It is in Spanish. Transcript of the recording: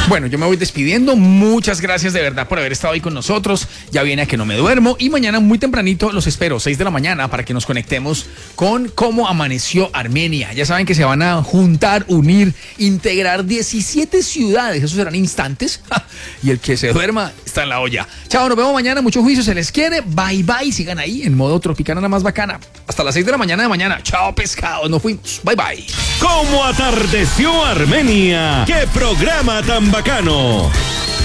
Bueno, yo me voy despidiendo. Muchas gracias de verdad por haber estado ahí con nosotros. Ya viene a que no me duermo. Y mañana muy tempranito los espero, 6 de la mañana, para que nos conectemos con cómo amaneció Armenia. Ya saben que se van a juntar, unir, integrar 17 ciudades. Esos serán instantes. Y el que se duerma está en la olla. Chao, nos vemos mañana. Mucho juicio, se les quiere. Bye, bye. Sigan ahí en modo Tropicana, la más bacana. Hasta las 6 de la mañana de mañana. Chao, pescados. Nos fuimos. Bye, bye. ¿Cómo atardeció Armenia? ¡Qué programa tan bacano!